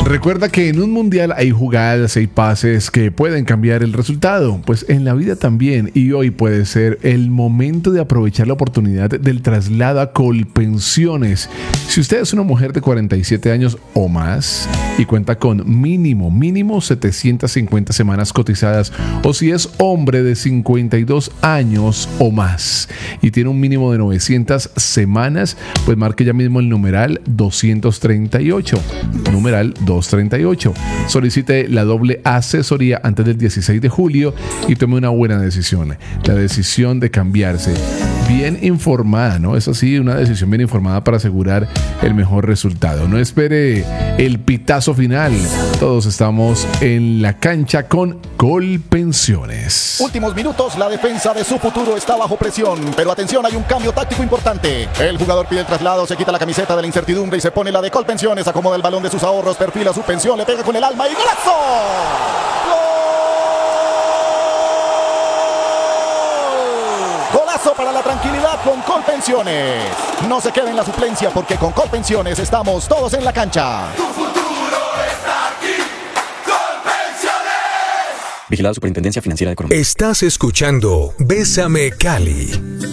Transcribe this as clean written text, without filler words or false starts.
Recuerda que en un mundial hay jugadas, hay pases que pueden cambiar el resultado, pues en la vida también, y hoy puede ser el momento de aprovechar la oportunidad del traslado a Colpensiones. Si usted es una mujer de 47 años o más y cuenta con mínimo 750 semanas cotizadas, o si es hombre de 52 años o más y tiene un mínimo de 900 semanas, pues marque ya mismo el numeral 238. Numeral 238. Solicite la doble asesoría antes del 16 de julio y tome una buena decisión. La decisión de cambiarse. Bien informada, ¿no? Es así, una decisión bien informada para asegurar el mejor resultado. No espere el pitazo final. Todos estamos en la cancha con Colpensiones. Últimos minutos, la defensa de su futuro está bajo presión, pero atención, hay un cambio táctico importante. El jugador pide el traslado, se quita la camiseta de la incertidumbre y se pone la de Colpensiones, acomoda el balón de sus ahorros, perfila su pensión, le pega con el alma y ¡golazo! Golazo para la tranquilidad con Colpensiones. No se quede en la suplencia porque con Colpensiones estamos todos en la cancha. Tu futuro está aquí. Colpensiones. Vigilado Superintendencia Financiera de Colombia. Estás escuchando Bésame Cali.